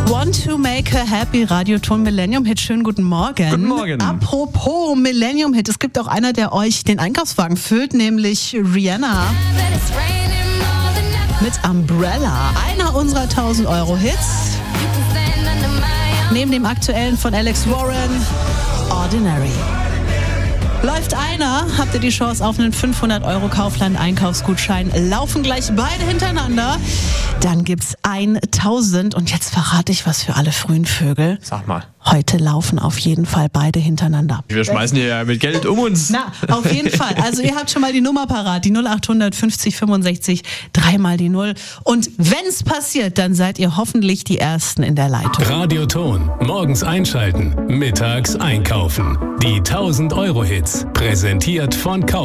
Want to make her happy, Radioton Millennium-Hit. Schönen guten Morgen. Guten Morgen. Apropos Millennium-Hit, es gibt auch einer, der euch den Einkaufswagen füllt, nämlich Rihanna mit Umbrella. Einer unserer 1000 Euro Hits. Neben dem aktuellen von Alex Warren, Ordinary. Läuft einer, habt ihr die Chance auf einen 500 Euro Kaufland-Einkaufsgutschein. Laufen gleich beide hintereinander. Dann gibt's 1000. Und jetzt verrate ich was für alle frühen Vögel. Sag mal. Heute laufen auf jeden Fall beide hintereinander. Wir schmeißen hier ja mit Geld um uns. Na, auf jeden Fall. Also ihr habt schon mal die Nummer parat. Die 0800 50 65 3 die 0. Und wenn's passiert, dann seid ihr hoffentlich die Ersten in der Leitung. Radioton. Morgens einschalten. Mittags einkaufen. Die 1000 Euro Hits. Präsentiert von Kaufland.